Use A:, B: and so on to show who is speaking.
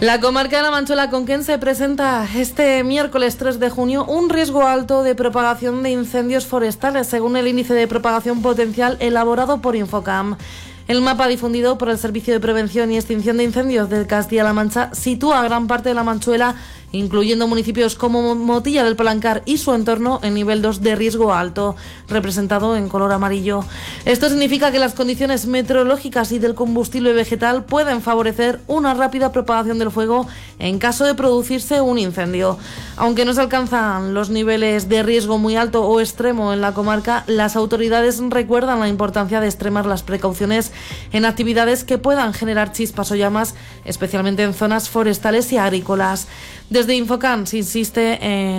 A: La comarca de la Manchuela Conquense presenta este miércoles 3 de junio un riesgo alto de propagación de incendios forestales, según el índice de propagación potencial elaborado por Infocam. El mapa difundido por el Servicio de Prevención y Extinción de Incendios de Castilla-La Mancha sitúa a gran parte de la Manchuela, incluyendo municipios como Motilla del Palancar y su entorno, en nivel 2 de riesgo alto, representado en color amarillo. Esto significa que las condiciones meteorológicas y del combustible vegetal pueden favorecer una rápida propagación del fuego en caso de producirse un incendio. Aunque no se alcanzan los niveles de riesgo muy alto o extremo en la comarca, las autoridades recuerdan la importancia de extremar las precauciones en actividades que puedan generar chispas o llamas, especialmente en zonas forestales y agrícolas. Desde Infocam se insiste en